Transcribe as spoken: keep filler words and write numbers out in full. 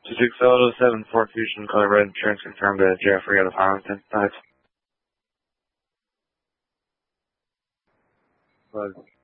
Suzuki Auto seven four Fusion, color red, insurance confirmed at Jeffrey out of Arlington. Five. Five.